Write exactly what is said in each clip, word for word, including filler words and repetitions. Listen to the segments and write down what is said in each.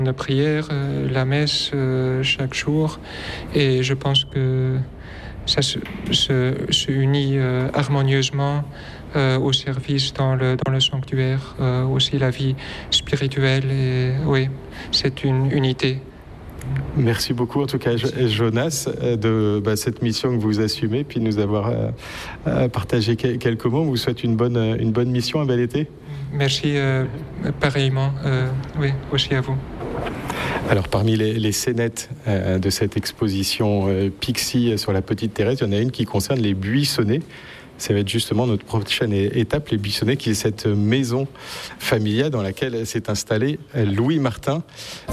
La prière, euh, la messe euh, chaque jour, et je pense que ça se, se, se unit euh, harmonieusement euh, au service dans le, dans le sanctuaire, euh, aussi la vie spirituelle, et oui, c'est une unité. Merci beaucoup en tout cas Jonas de bah, cette mission que vous assumez, puis de nous avoir euh, partagé quelques mots. On vous souhaite une bonne, une bonne mission, un bel été. Merci euh, pareillement, euh, oui, aussi à vous. Alors parmi les, les scénettes euh, de cette exposition euh, Pixie sur la Petite Thérèse, il y en a une qui concerne les Buissonnets. Ça va être justement notre prochaine étape, les Buissonnets, qui est cette maison familiale dans laquelle s'est installé Louis Martin.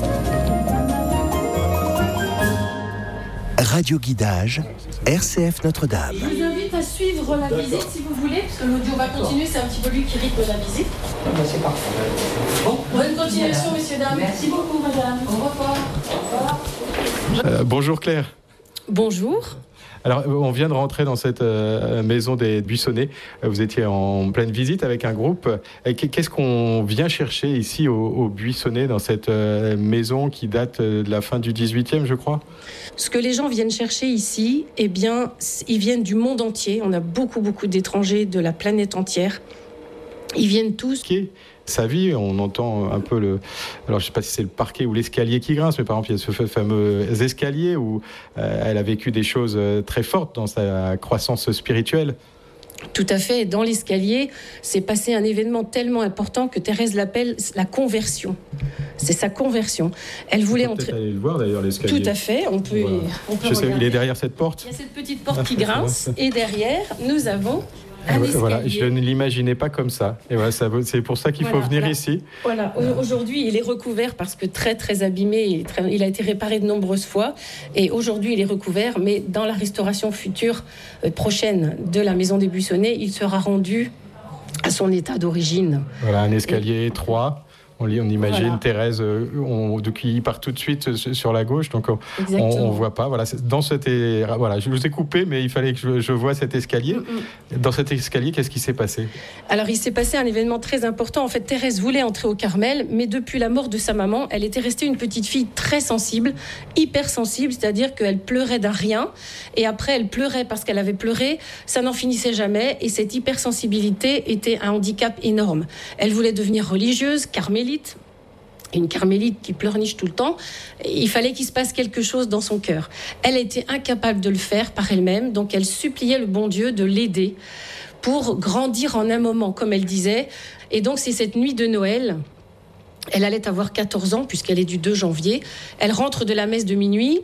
Radio Guidage, R C F Notre-Dame. Je vous invite à suivre la visite si vous voulez, parce que l'audio va continuer, c'est un petit peu lui qui rythme la visite. C'est parfait. Bon. Bonne continuation, messieurs, dames. Merci beaucoup, madame. Au revoir. Au revoir. Euh, bonjour Claire. Bonjour. Alors, on vient de rentrer dans cette euh, maison des Buissonnets. Vous étiez en pleine visite avec un groupe. Qu'est-ce qu'on vient chercher ici au, au Buissonnets, dans cette euh, maison qui date de la fin du dix-huitième, je crois ? Ce que les gens viennent chercher ici, eh bien, ils viennent du monde entier. On a beaucoup, beaucoup d'étrangers de la planète entière. Ils viennent tous... Sa vie, on entend un peu le... Alors, je ne sais pas si c'est le parquet ou l'escalier qui grince, mais par exemple, il y a ce fameux escalier où euh, elle a vécu des choses très fortes dans sa croissance spirituelle. Tout à fait. Dans l'escalier, s'est passé un événement tellement important que Thérèse l'appelle la conversion. C'est sa conversion. Elle voulait on peut entrer. Aller le voir d'ailleurs, l'escalier. Tout à fait. On peut. Voilà. On peut je sais, regarder. il est derrière cette porte. Il y a cette petite porte qui grince, et derrière, nous avons. Un voilà, je ne l'imaginais pas comme ça. Et voilà, ça, c'est pour ça qu'il voilà, faut venir là, ici. Voilà. Aujourd'hui, il est recouvert parce que très très abîmé. Très, il a été réparé de nombreuses fois, et aujourd'hui, il est recouvert. Mais dans la restauration future euh, prochaine de la maison des Buissonnets, il sera rendu à son état d'origine. Voilà, un escalier et... étroit. On, lit, on imagine voilà. Thérèse on, qui part tout de suite sur la gauche, donc on ne voit pas. Voilà, dans cet, voilà, je vous ai coupé, mais il fallait que je, je voie cet escalier. Mm-hmm. Dans cet escalier, qu'est-ce qui s'est passé ? Alors, il s'est passé un événement très important. En fait, Thérèse voulait entrer au Carmel, mais depuis la mort de sa maman, elle était restée une petite fille très sensible, hyper sensible, c'est-à-dire qu'elle pleurait d'un rien, et après, elle pleurait parce qu'elle avait pleuré. Ça n'en finissait jamais, et cette hypersensibilité était un handicap énorme. Elle voulait devenir religieuse, carmélite, une carmélite qui pleurniche tout le temps. Il fallait qu'il se passe quelque chose dans son cœur. Elle était incapable de le faire par elle-même, donc elle suppliait le bon Dieu de l'aider pour grandir en un moment, comme elle disait. Et donc c'est cette nuit de Noël, elle allait avoir quatorze ans, puisqu'elle est du deux janvier. Elle rentre de la messe de minuit.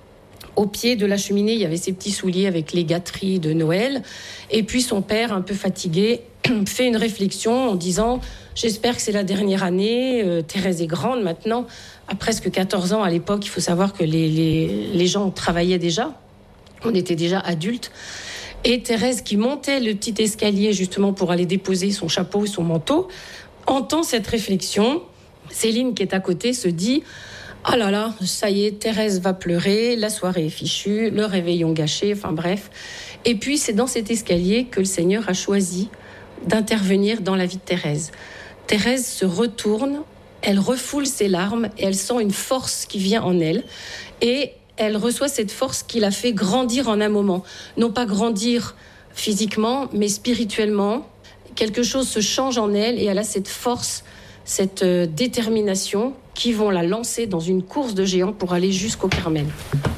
Au pied de la cheminée, il y avait ses petits souliers avec les gâteries de Noël. Et puis son père, un peu fatigué, fait une réflexion en disant « J'espère que c'est la dernière année. Euh, Thérèse est grande maintenant. » À presque quatorze ans, à l'époque, il faut savoir que les, les, les gens travaillaient déjà. On était déjà adultes. Et Thérèse, qui montait le petit escalier justement pour aller déposer son chapeau et son manteau, entend cette réflexion. Céline, qui est à côté, se dit « Ah là là, ça y est, Thérèse va pleurer, la soirée est fichue, le réveillon gâché, enfin bref. » Et puis, c'est dans cet escalier que le Seigneur a choisi d'intervenir dans la vie de Thérèse. Thérèse se retourne, elle refoule ses larmes et elle sent une force qui vient en elle. Et elle reçoit cette force qui la fait grandir en un moment. Non pas grandir physiquement, mais spirituellement. Quelque chose se change en elle et elle a cette force, cette euh, détermination qui vont la lancer dans une course de géants pour aller jusqu'au Carmel.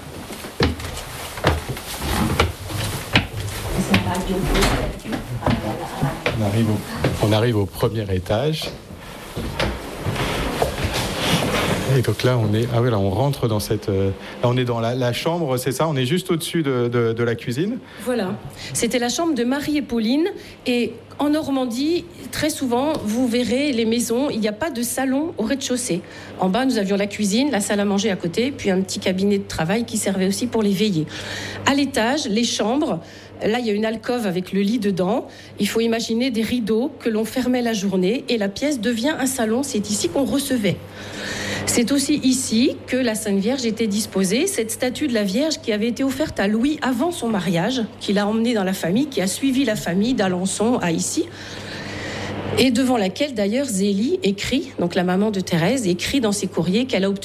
On arrive, au, on arrive au premier étage. Et donc là, on est, ah oui, là, on rentre dans cette, euh, là, on est dans la, la chambre, c'est ça ? On est juste au-dessus de, de, de la cuisine. Voilà. C'était la chambre de Marie et Pauline. Et en Normandie, très souvent, vous verrez les maisons, il n'y a pas de salon au rez-de-chaussée. En bas, nous avions la cuisine, la salle à manger à côté, puis un petit cabinet de travail qui servait aussi pour les veillées. À l'étage, les chambres. Là, il y a une alcôve avec le lit dedans. Il faut imaginer des rideaux que l'on fermait la journée et la pièce devient un salon. C'est ici qu'on recevait. C'est aussi ici que la Sainte Vierge était disposée, cette statue de la Vierge qui avait été offerte à Louis avant son mariage, qu'il a emmenée dans la famille, qui a suivi la famille d'Alençon à ici, et devant laquelle d'ailleurs Zélie écrit, donc la maman de Thérèse, écrit dans ses courriers qu'elle a obtenu